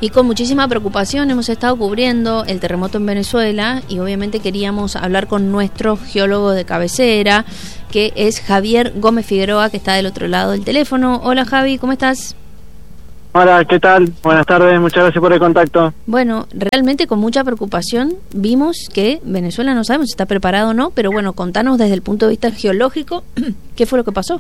Y con muchísima preocupación hemos estado cubriendo el terremoto en Venezuela y obviamente queríamos hablar con nuestro geólogo de cabecera, que es Javier Gómez Figueroa, que está del otro lado del teléfono. Hola Javi, ¿cómo estás? Hola, ¿qué tal? Buenas tardes, muchas gracias por el contacto. Bueno, realmente con mucha preocupación vimos que Venezuela no sabemos si está preparado o no, pero bueno, contanos desde el punto de vista geológico, ¿qué fue lo que pasó?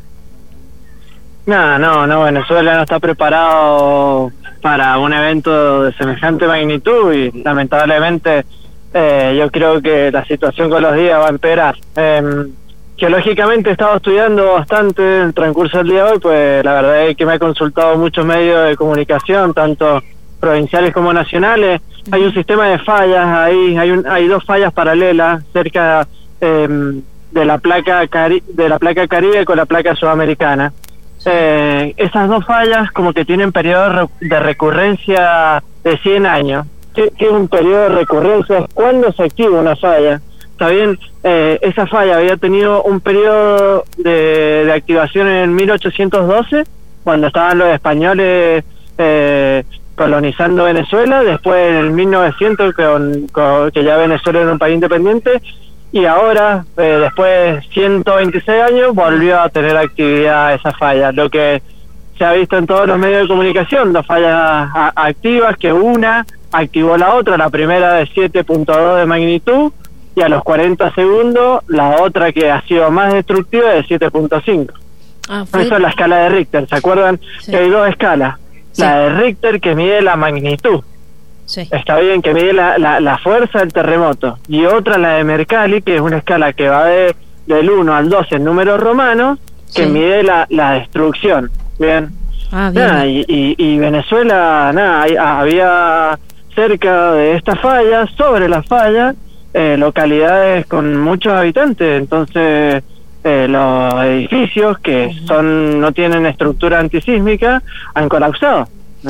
No, Venezuela no está preparado para un evento de semejante magnitud y lamentablemente yo creo que la situación con los días va a empeorar. Geológicamente he estado estudiando bastante en el transcurso del día de hoy, pues la verdad es que me he consultado muchos medios de comunicación, tanto provinciales como nacionales. Hay un sistema de fallas ahí, hay dos fallas paralelas cerca de la placa Caribe con la placa sudamericana. Esas dos fallas como que tienen periodo de recurrencia de 100 años. ¿Qué es un periodo de recurrencia? ¿Cuándo se activa una falla? Está bien, esa falla había tenido un periodo de activación en 1812, cuando estaban los españoles colonizando Venezuela, después en el 1900 que ya Venezuela era un país independiente, y ahora, después de 126 años, volvió a tener actividad esa falla. Lo que se ha visto en todos los medios de comunicación, dos fallas activas, que una activó la otra, la primera de 7.2 de magnitud, y a los 40 segundos, la otra que ha sido más destructiva de 7.5. Eso es la escala de Richter, ¿se acuerdan? Sí. Que hay dos escalas. Sí. La de Richter que mide la magnitud. Sí. Está bien, que mide la fuerza del terremoto, y otra la de Mercalli, que es una escala que va del 1 al 12 en números romanos, que mide la destrucción. Bien. Bien. Y Venezuela, había cerca de esta falla, sobre la falla, localidades con muchos habitantes, entonces los edificios que no tienen estructura antisísmica han colapsado.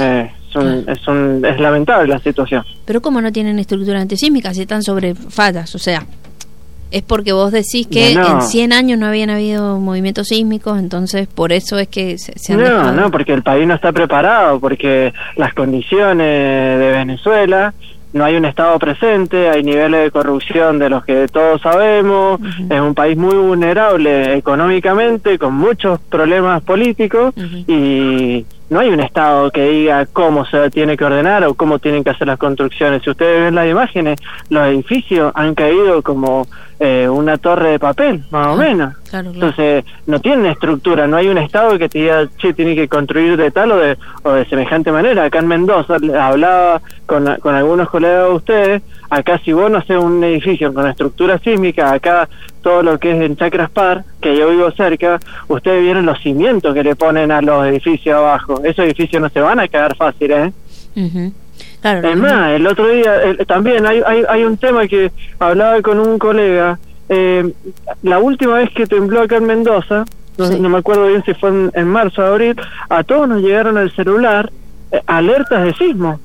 Es lamentable la situación. Pero ¿cómo no tienen estructura antisísmica si están sobre fallas? O sea, es porque vos decís que en 100 años no habían habido movimientos sísmicos, entonces por eso es que se han dejado. No, porque el país no está preparado, porque las condiciones de Venezuela, no hay un Estado presente, hay niveles de corrupción de los que todos sabemos, es un país muy vulnerable económicamente, con muchos problemas políticos, y no hay un Estado que diga cómo se tiene que ordenar o cómo tienen que hacer las construcciones. Si ustedes ven las imágenes, los edificios han caído como una torre de papel, más o menos. Claro. Entonces, no tienen estructura, no hay un Estado que te diga, che, tiene que construir de tal o de semejante manera. Acá en Mendoza, hablaba con algunos colegas de ustedes, acá si vos no haces un edificio con estructura sísmica, acá todo lo que es en Chacras Par, que yo vivo cerca, ustedes vieron los cimientos que le ponen a los edificios abajo. Esos edificios no se van a caer fáciles, Claro, es más, el otro día también hay un tema que hablaba con un colega. La última vez que tembló acá en Mendoza, no me acuerdo bien si fue en marzo o abril, a todos nos llegaron al celular alertas de sismo.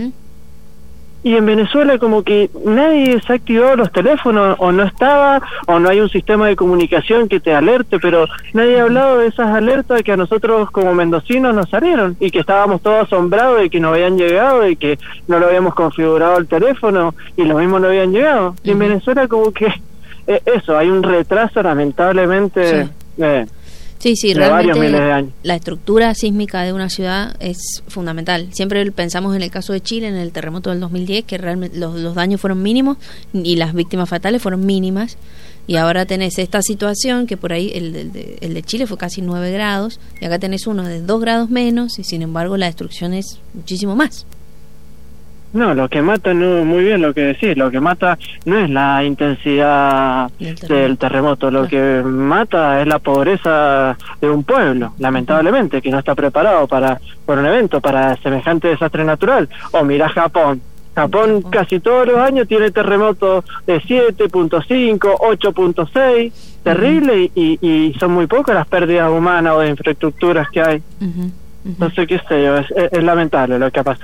Y en Venezuela como que nadie se ha activado los teléfonos, o no estaba, o no hay un sistema de comunicación que te alerte, pero nadie ha hablado de esas alertas que a nosotros como mendocinos nos salieron, y que estábamos todos asombrados de que no habían llegado, y que no lo habíamos configurado el teléfono, y lo mismo no habían llegado. Y en Venezuela como que hay un retraso lamentablemente Sí, realmente la estructura sísmica de una ciudad es fundamental. Siempre pensamos en el caso de Chile, en el terremoto del 2010, que realmente los daños fueron mínimos y las víctimas fatales fueron mínimas. Y ahora tenés esta situación que por ahí el de Chile fue casi 9 grados, y acá tenés uno de 2 grados menos, y sin embargo la destrucción es muchísimo más. No, lo que mata, no, muy bien lo que decís, lo que mata no es la intensidad del terremoto, lo que mata es la pobreza de un pueblo, lamentablemente, que no está preparado por un evento, para semejante desastre natural. O mirá Japón. Japón casi todos los años tiene terremotos de 7.5, 8.6, terrible, y son muy pocas las pérdidas humanas o de infraestructuras que hay. Entonces, qué sé yo, es lamentable lo que ha pasado.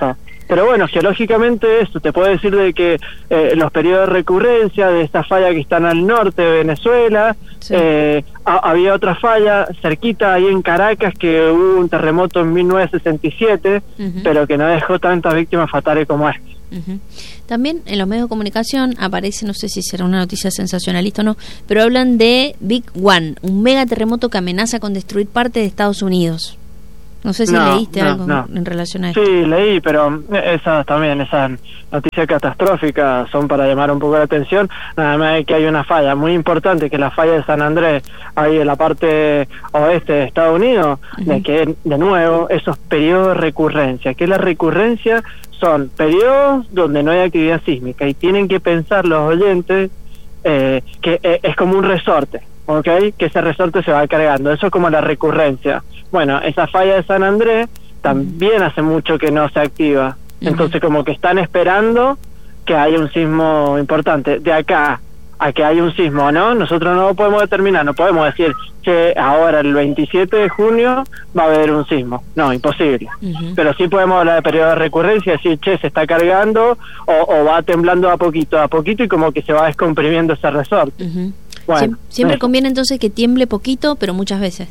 Pero bueno, geológicamente eso, te puedo decir de que los periodos de recurrencia de esta falla que están al norte de Venezuela, sí. Había otra falla cerquita ahí en Caracas que hubo un terremoto en 1967, pero que no dejó tantas víctimas fatales como esta. También en los medios de comunicación aparece, no sé si será una noticia sensacionalista o no, pero hablan de Big One, un mega terremoto que amenaza con destruir parte de Estados Unidos. No sé si leíste algo en relación a esto. Sí, leí, pero esas noticias catastróficas son para llamar un poco la atención. Nada más que hay una falla muy importante, que es la falla de San Andrés, ahí en la parte oeste de Estados Unidos, de que, de nuevo, esos periodos de recurrencia. Que la recurrencia son periodos donde no hay actividad sísmica, y tienen que pensar los oyentes que es como un resorte, ¿ok? Que ese resorte se va cargando. Eso es como la recurrencia. Bueno, esa falla de San Andrés también hace mucho que no se activa. Entonces como que están esperando que haya un sismo importante. De acá a que haya un sismo, ¿no? Nosotros no lo podemos determinar, no podemos decir que ahora el 27 de junio va a haber un sismo. No, imposible. Pero sí podemos hablar de periodo de recurrencia, decir, che, se está cargando o va temblando a poquito y como que se va descomprimiendo ese resorte. Bueno, siempre conviene entonces que tiemble poquito, pero muchas veces.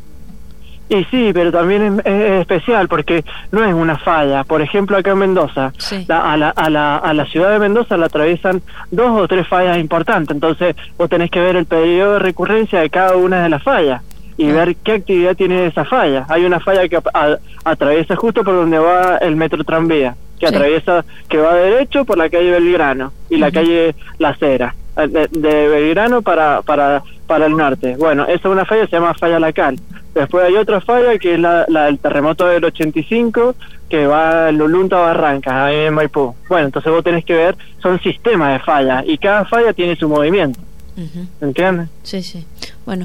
Y sí, pero también es especial porque no es una falla. Por ejemplo, acá en Mendoza, a la ciudad de Mendoza la atraviesan 2 o 3 fallas importantes. Entonces vos tenés que ver el periodo de recurrencia de cada una de las fallas y ver qué actividad tiene esa falla. Hay una falla que atraviesa justo por donde va el metro tranvía, que atraviesa, que va derecho por la calle Belgrano y la calle Las Heras, de Belgrano para el norte. Bueno, esa es una falla, se llama falla Lacal. Después hay otra falla que es la del terremoto del 85, que va en Lulunta, Barrancas, ahí en Maipú. Bueno, entonces vos tenés que ver, son sistemas de fallas, y cada falla tiene su movimiento. ¿Entiendes? Sí. Bueno,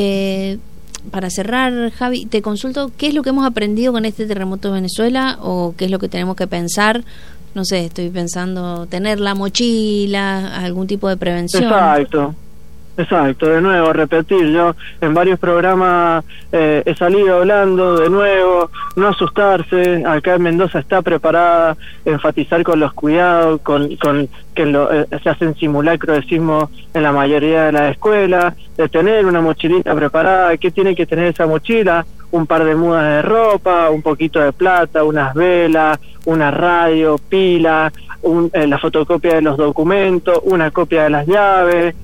para cerrar, Javi, te consulto, ¿qué es lo que hemos aprendido con este terremoto de Venezuela o qué es lo que tenemos que pensar? No sé, estoy pensando tener la mochila, algún tipo de prevención. Exacto, de nuevo, repetir, yo en varios programas he salido hablando de nuevo, no asustarse, acá en Mendoza está preparada, enfatizar con los cuidados, con que se hacen simulacros de sismo en la mayoría de las escuelas, de tener una mochilita preparada. ¿Qué tiene que tener esa mochila? Un par de mudas de ropa, un poquito de plata, unas velas, una radio, pila, la fotocopia de los documentos, una copia de las llaves,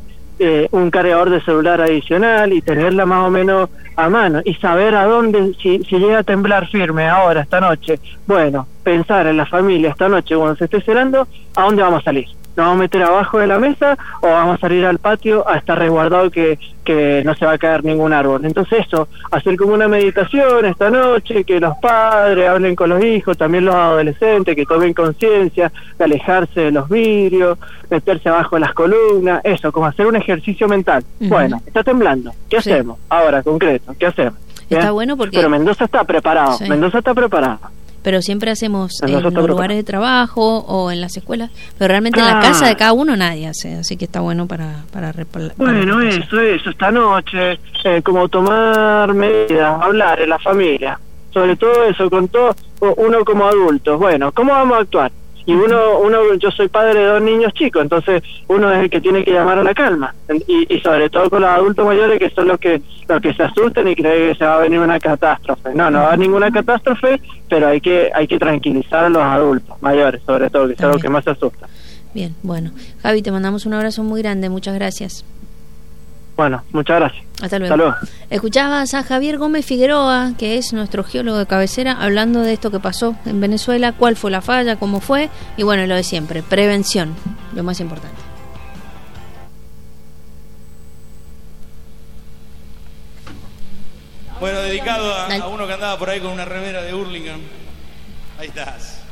un cargador de celular adicional, y tenerla más o menos a mano y saber a dónde, si llega a temblar firme ahora, esta noche, bueno, pensar en la familia esta noche cuando se esté cenando, ¿a dónde vamos a salir? ¿Nos vamos a meter abajo de la mesa o vamos a salir al patio a estar resguardado que no se va a caer ningún árbol? Entonces eso, hacer como una meditación esta noche, que los padres hablen con los hijos, también los adolescentes, que tomen conciencia de alejarse de los vidrios, meterse abajo de las columnas, eso, como hacer un ejercicio mental. Bueno, está temblando, ¿qué hacemos? Ahora, concreto, ¿qué hacemos? Está bueno porque... Pero Mendoza está preparado, Mendoza está preparado. Pero siempre hacemos en los lugares de trabajo o en las escuelas, pero realmente en la casa de cada uno nadie hace, así que está bueno para bueno, eso esta noche, como tomar medidas, hablar en la familia, sobre todo eso, con todo uno como adulto. Bueno, ¿cómo vamos a actuar? Y yo soy padre de 2 niños chicos, entonces uno es el que tiene que llamar a la calma, y sobre todo con los adultos mayores, que son los que se asustan y creen que se va a venir una catástrofe. No va a haber ninguna catástrofe, pero hay que tranquilizar a los adultos mayores, sobre todo, que es algo que más se asusta. Bien, bueno, Javi, te mandamos un abrazo muy grande, muchas gracias. Bueno, muchas gracias. Hasta luego. Escuchabas a Javier Gómez Figueroa, que es nuestro geólogo de cabecera, hablando de esto que pasó en Venezuela, cuál fue la falla, cómo fue, y bueno, lo de siempre, prevención, lo más importante. Bueno, dedicado a uno que andaba por ahí con una remera de Hurlingham. Ahí estás.